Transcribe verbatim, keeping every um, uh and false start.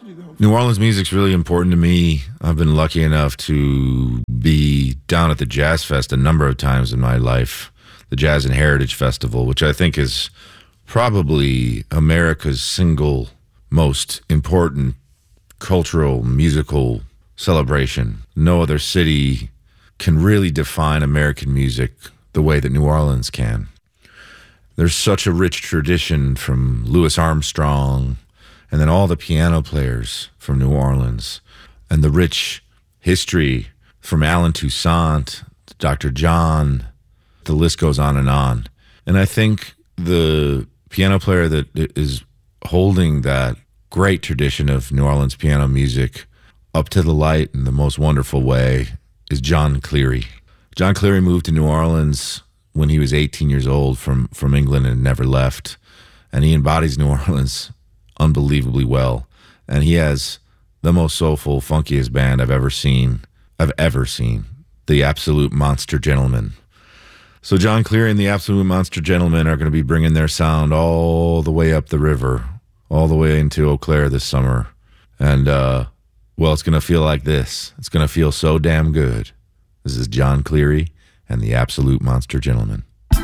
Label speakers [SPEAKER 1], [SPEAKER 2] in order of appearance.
[SPEAKER 1] New Orleans music's really important to me. I've been lucky enough to be down at the Jazz Fest a number of times in my life, the Jazz and Heritage Festival, which I think is probably America's single most important cultural, musical celebration. No other city can really define American music the way that New Orleans can. There's such a rich tradition from Louis Armstrong and then all the piano players from New Orleans, and the rich history from Alan Toussaint, Doctor John, the list goes on and on. And I think the piano player that is holding that great tradition of New Orleans piano music up to the light in the most wonderful way is John Cleary. John Cleary moved to New Orleans when he was eighteen years old from, from England and never left. And he embodies New Orleans unbelievably well. And he has the most soulful, funkiest band I've ever seen, I've ever seen, the Absolute Monster Gentlemen. So John Cleary and the Absolute Monster Gentlemen are going to be bringing their sound all the way up the river, all the way into Eau Claire this summer. And, uh, well, it's going to feel like this. It's going to feel so damn good. This is John Cleary and the Absolute Monster Gentlemen.